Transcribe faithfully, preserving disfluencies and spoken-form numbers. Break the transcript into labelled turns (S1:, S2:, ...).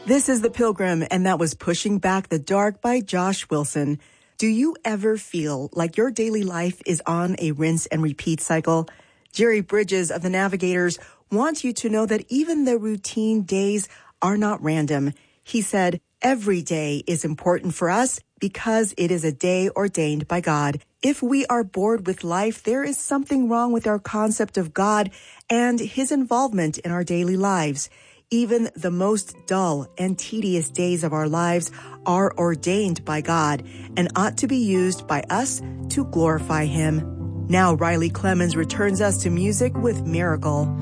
S1: This is The Pilgrim, and that was Pushing Back the Dark by Josh Wilson. Do you ever feel like your daily life is on a rinse and repeat cycle? Jerry Bridges of The Navigators wants you to know that even the routine days are not random. He said, every day is important for us because it is a day ordained by God. If we are bored with life, there is something wrong with our concept of God and his involvement in our daily lives. Even the most dull and tedious days of our lives are ordained by God and ought to be used by us to glorify him. Now Riley Clemens returns us to music with Miracle.